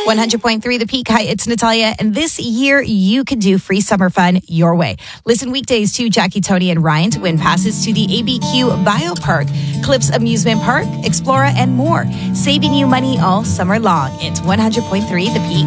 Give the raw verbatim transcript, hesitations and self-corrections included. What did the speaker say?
one hundred point three The Peak. Hi, it's Natalia. And this year, you can do free summer fun your way. Listen weekdays to Jackie, Tony, and Ryan to win passes to the A B Q Biopark, Clips Amusement Park, Explora, and more. Saving you money all summer long. It's one hundred point three The Peak.